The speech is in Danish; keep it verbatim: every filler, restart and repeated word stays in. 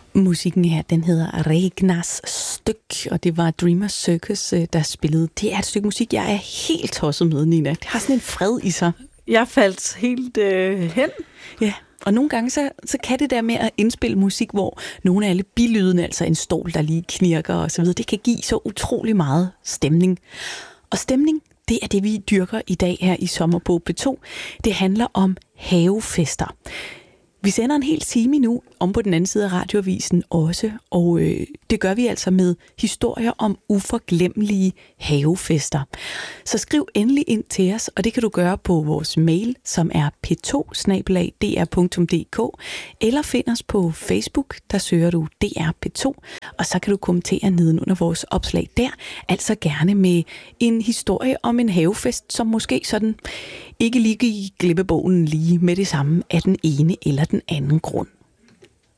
Musikken her, den hedder Regnas Styk, og det var Dreamers Circus, der spillede. Det er et stykke musik, jeg er helt tosset med, Nina. Det har sådan en fred i sig. Jeg faldt helt øh, hen. Ja, og nogle gange så, så kan det der med at indspille musik, hvor nogle af alle bilydene, altså en stol, der lige knirker og så videre, det kan give så utrolig meget stemning. Og stemning, det er det, vi dyrker i dag her i Sommer på P to. Det handler om havefester. Vi sender en hel time nu om på den anden side af radioavisen også, og øh, det gør vi altså med historier om uforglemmelige havefester. Så skriv endelig ind til os, og det kan du gøre på vores mail, som er p to bindestreg d r punktum d k, eller find os på Facebook, der søger du D R P to, og så kan du kommentere nedenunder vores opslag der, altså gerne med en historie om en havefest, som måske sådan ikke ligger i glippebogen lige med det samme af den ene eller den anden grund.